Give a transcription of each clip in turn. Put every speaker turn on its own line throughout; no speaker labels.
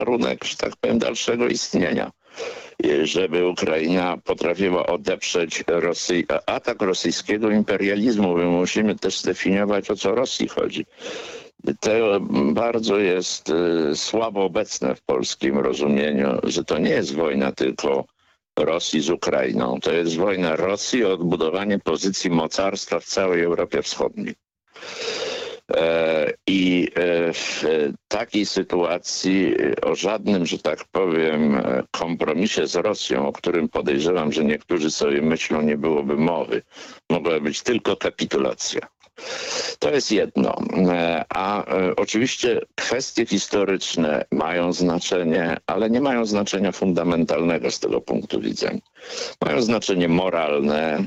warunek, że tak powiem, dalszego istnienia. Żeby Ukraina potrafiła odeprzeć atak rosyjskiego imperializmu. My musimy też zdefiniować, o co Rosji chodzi. To bardzo jest słabo obecne w polskim rozumieniu, że to nie jest wojna tylko Rosji z Ukrainą. To jest wojna Rosji o odbudowanie pozycji mocarstwa w całej Europie Wschodniej. I w takiej sytuacji o żadnym, że tak powiem, kompromisie z Rosją, o którym podejrzewam, że niektórzy sobie myślą, nie byłoby mowy. Mogła być tylko kapitulacja. To jest jedno. A oczywiście kwestie historyczne mają znaczenie, ale nie mają znaczenia fundamentalnego z tego punktu widzenia. Mają znaczenie moralne,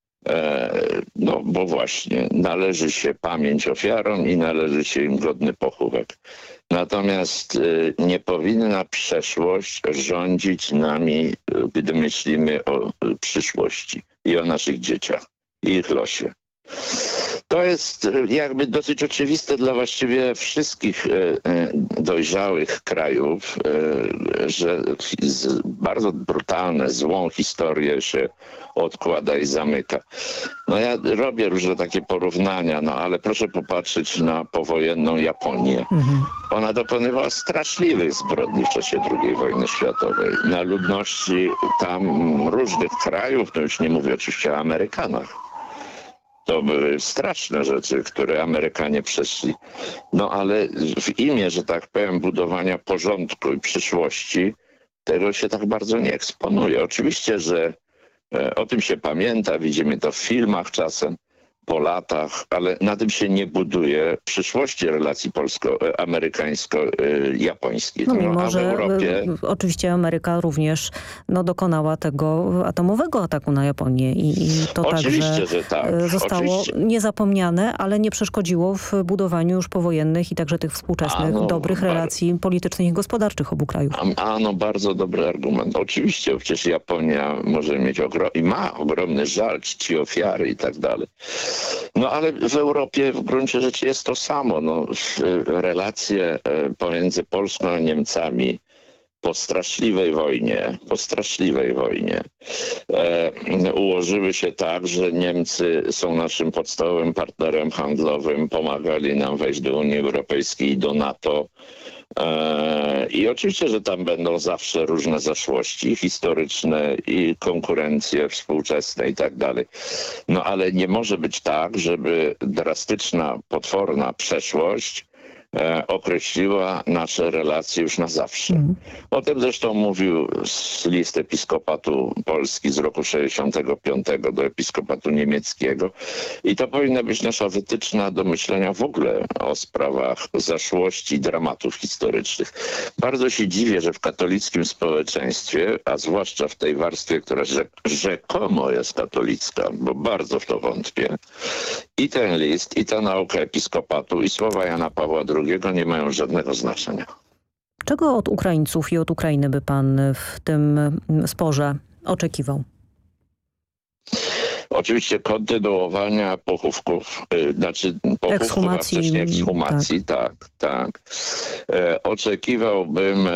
no bo właśnie należy się pamięć ofiarom i należy się im godny pochówek. Natomiast nie powinna przeszłość rządzić nami, gdy myślimy o przyszłości i o naszych dzieciach i ich losie. To jest jakby dosyć oczywiste dla właściwie wszystkich dojrzałych krajów, że bardzo brutalne, złą historię się odkłada i zamyka. No ja robię różne takie porównania, no ale proszę popatrzeć na powojenną Japonię. Ona dokonywała straszliwych zbrodni w czasie II wojny światowej. Na ludności tam różnych krajów, no już nie mówię oczywiście o Amerykanach. To były straszne rzeczy, które Amerykanie przeszli. No ale w imię, że tak powiem, budowania porządku i przyszłości, tego się tak bardzo nie eksponuje. Oczywiście, że o tym się pamięta, widzimy to w filmach czasem, po latach, ale na tym się nie buduje przyszłości relacji polsko-amerykańsko-japońskich.
No mimo,
a w
że
Europie...
oczywiście Ameryka również dokonała tego atomowego ataku na Japonię i to
oczywiście,
także
że tak.
zostało niezapomniane, ale nie przeszkodziło w budowaniu już powojennych i także tych współczesnych dobrych relacji politycznych i gospodarczych obu krajów.
Bardzo dobry argument. Oczywiście, przecież Japonia może mieć i ma ogromny żal, czci ofiary i tak dalej. No ale w Europie w gruncie rzeczy jest to samo. No, relacje pomiędzy Polską a Niemcami po straszliwej wojnie ułożyły się tak, że Niemcy są naszym podstawowym partnerem handlowym, pomagali nam wejść do Unii Europejskiej i do NATO. I oczywiście, że tam będą zawsze różne zaszłości historyczne i konkurencje współczesne i tak dalej. No ale nie może być tak, żeby drastyczna, potworna przeszłość określiła nasze relacje już na zawsze. O tym zresztą mówił list Episkopatu Polski z roku 65 do Episkopatu Niemieckiego i to powinna być nasza wytyczna do myślenia w ogóle o sprawach zaszłości i dramatów historycznych. Bardzo się dziwię, że w katolickim społeczeństwie, a zwłaszcza w tej warstwie, która rzekomo jest katolicka, bo bardzo w to wątpię, i ten list, i ta nauka Episkopatu, i słowa Jana Pawła II nie mają żadnego znaczenia.
Czego od Ukraińców i od Ukrainy by pan w tym sporze oczekiwał?
Oczywiście kontynuowania pochówków, a wcześniej ekshumacji, tak. Oczekiwałbym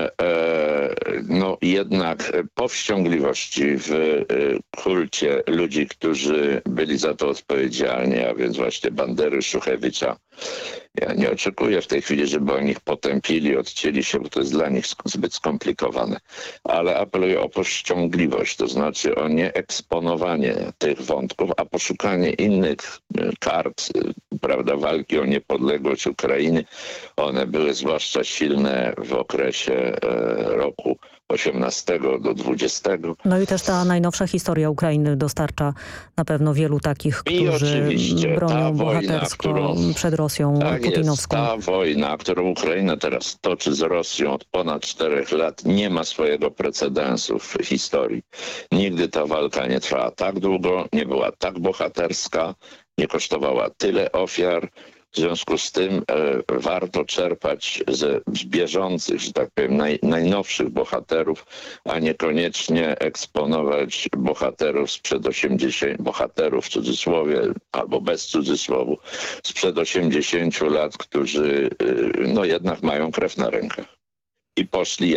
jednak powściągliwości w kulcie ludzi, którzy byli za to odpowiedzialni, a więc właśnie Bandery, Szuchewicza. Ja nie oczekuję w tej chwili, żeby oni ich potępili, odcięli się, bo to jest dla nich zbyt skomplikowane. Ale apeluję o powściągliwość, to znaczy o nieeksponowanie tych wątków, a poszukanie innych kart, prawda, walki o niepodległość Ukrainy. One były zwłaszcza silne w okresie roku 18 do 20.
No i też ta najnowsza historia Ukrainy dostarcza na pewno wielu takich, którzy bronią bohatersko przed Rosją putinowską.
Ta wojna, którą Ukraina teraz toczy z Rosją od ponad 4 lat, nie ma swojego precedensu w historii. Nigdy ta walka nie trwała tak długo, nie była tak bohaterska, nie kosztowała tyle ofiar. W związku z tym warto czerpać z bieżących, że tak powiem, najnowszych bohaterów, a niekoniecznie eksponować bohaterów sprzed 80, bohaterów w cudzysłowie albo bez cudzysłowu, sprzed 80 lat, którzy jednak mają krew na rękach. i poszli